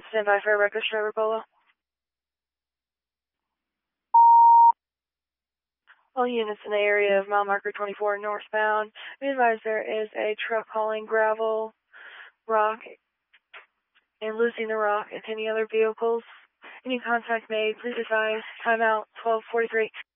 stand by for a reckless driver, Polo. All units in the area of mile marker 24 northbound. Be advised there is a truck hauling gravel, rock, and losing the rock and any other vehicles. Any contact made, please advise. Timeout 12:43.